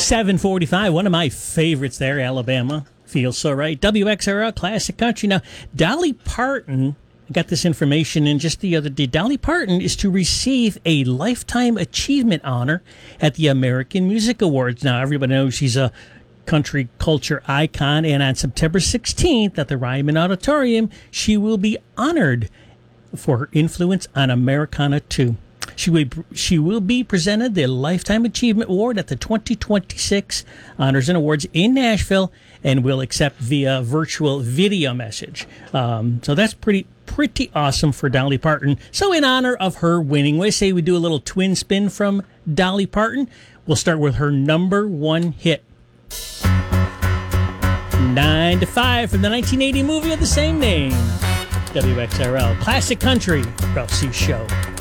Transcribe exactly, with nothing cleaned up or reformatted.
seven forty-five, one of my favorites there, Alabama. Feels so right. W X R L Classic Country. Now, Dolly Parton, I got this information in just the other day. Dolly Parton is to receive a Lifetime Achievement Honor at the American Music Awards. Now, everybody knows she's a country culture icon, and on September sixteenth at the Ryman Auditorium, she will be honored for her influence on Americana two. She will, she will be presented the Lifetime Achievement Award at the twenty twenty-six Honors and Awards in Nashville, and will accept via virtual video message. Um, so that's pretty pretty awesome for Dolly Parton. So in honor of her winning, we say we do a little twin spin from Dolly Parton. We'll start with her number one hit. Nine to five from the nineteen eighty movie of the same name. W X R L Classic Country, Ralph C. Show.